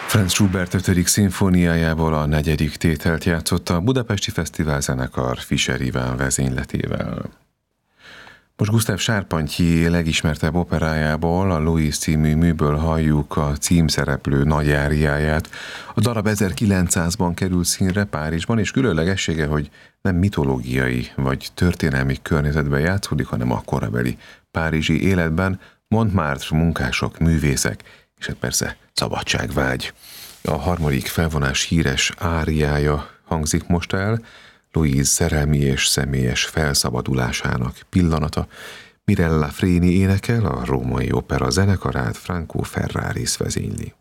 Franz Schubert 5. szimfóniájából a 4. tételt játszotta a Budapesti Fesztivál zenekar Fischer Iván vezényletével. Most Gusztáv Sárpantyi legismertebb operájából, a Louis című műből halljuk a címszereplő nagy áriáját. A darab 1900-ban került színre Párizsban, és különlegessége, hogy nem mitológiai vagy történelmi környezetben játszódik, hanem a korabeli párizsi életben, Montmartre munkások, művészek, és hát persze szabadságvágy. A harmadik felvonás híres áriája hangzik most el, Louise szerelmi és személyes felszabadulásának pillanata. Mirella Freni énekel, a Római Opera zenekarát Franco Ferraris vezényli.